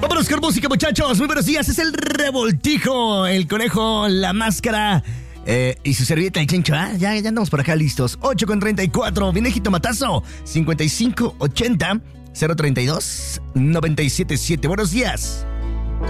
Vámonos con música, muchachos. Muy buenos días. Es el Revoltijo, el Conejo, la Máscara y su servilleta, el Chencho. Ya andamos por acá listos. 8:34. Viene Jitomatazo. 5580 032 977. Buenos días.